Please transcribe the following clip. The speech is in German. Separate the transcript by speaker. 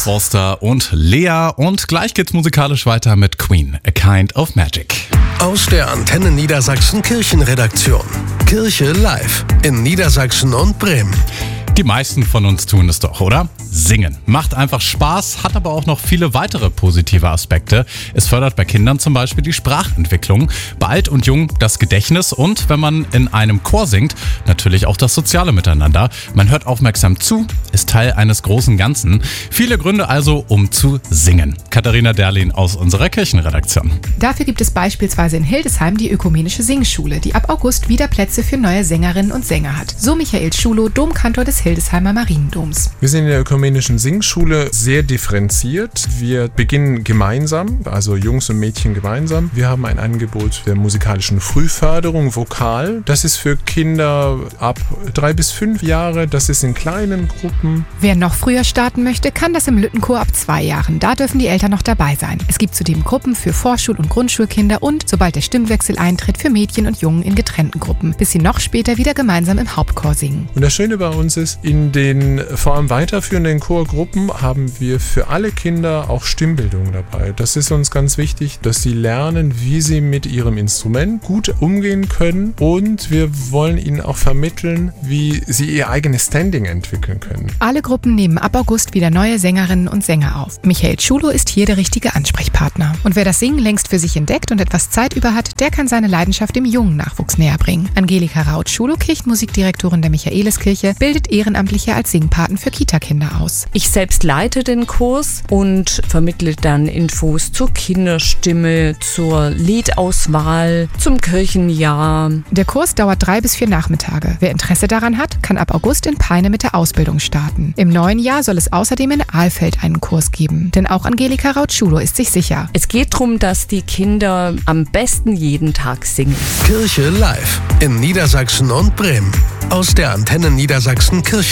Speaker 1: Forster und Lea. Und gleich geht's musikalisch weiter mit Queen, A Kind of Magic.
Speaker 2: Aus der Antenne Niedersachsen Kirchenredaktion. Kirche live in Niedersachsen und Bremen.
Speaker 1: Die meisten von uns tun es doch, oder? Singen. Macht einfach Spaß, hat aber auch noch viele weitere positive Aspekte. Es fördert bei Kindern zum Beispiel die Sprachentwicklung, bei Alt und Jung das Gedächtnis und, wenn man in einem Chor singt, natürlich auch das soziale Miteinander. Man hört aufmerksam zu, ist Teil eines großen Ganzen. Viele Gründe also, um zu singen. Katharina Derlin aus unserer Kirchenredaktion.
Speaker 3: Dafür gibt es beispielsweise in Hildesheim die Ökumenische Singschule, die ab August wieder Plätze für neue Sängerinnen und Sänger hat. So Michael Schulow, Domkantor des Hildesheimer Mariendoms.
Speaker 4: Wir sind in der Ökumenischen Singschule sehr differenziert. Wir beginnen gemeinsam, also Jungs und Mädchen gemeinsam. Wir haben ein Angebot der musikalischen Frühförderung, Vokal. Das ist für Kinder ab 3 bis 5 Jahre. Das ist in kleinen Gruppen.
Speaker 3: Wer noch früher starten möchte, kann das im Lüttenchor ab 2 Jahren. Da dürfen die Eltern noch dabei sein. Es gibt zudem Gruppen für Vorschul- und Grundschulkinder und, sobald der Stimmwechsel eintritt, für Mädchen und Jungen in getrennten Gruppen, bis sie noch später wieder gemeinsam im Hauptchor singen.
Speaker 4: Und das Schöne bei uns ist, in den vor allem weiterführenden Chorgruppen haben wir für alle Kinder auch Stimmbildung dabei. Das ist uns ganz wichtig, dass sie lernen, wie sie mit ihrem Instrument gut umgehen können, und wir wollen ihnen auch vermitteln, wie sie ihr eigenes Standing entwickeln können.
Speaker 3: Alle Gruppen nehmen ab August wieder neue Sängerinnen und Sänger auf. Michael Schulow ist hier der richtige Ansprechpartner. Und wer das Singen längst für sich entdeckt und etwas Zeit über hat, der kann seine Leidenschaft dem jungen Nachwuchs näher bringen. Angelika Raut-Schulow, Kirchenmusikdirektorin der Michaeliskirche, bildet Ehrenamtliche als Singpaten für Kita-Kinder aus.
Speaker 5: Ich selbst leite den Kurs und vermittle dann Infos zur Kinderstimme, zur Liedauswahl, zum Kirchenjahr.
Speaker 3: Der Kurs dauert 3 bis 4 Nachmittage. Wer Interesse daran hat, kann ab August in Peine mit der Ausbildung starten. Im neuen Jahr soll es außerdem in Alfeld einen Kurs geben. Denn auch Angelika Raut-Schulow ist sich sicher.
Speaker 5: Es geht darum, dass die Kinder am besten jeden Tag singen.
Speaker 2: Kirche live in Niedersachsen und Bremen. Aus der Antenne Niedersachsen Kirchen.